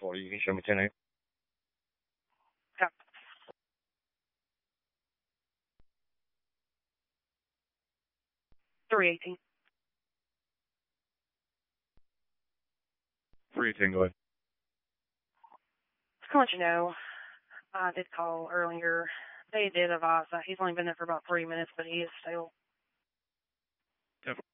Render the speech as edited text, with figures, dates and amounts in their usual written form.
for you. You can show me 10-8. Yeah. 318. 318, go ahead. Just to let you know, I did call earlier. They did advise that he's only been there for about 3 minutes, but he is still. Yep.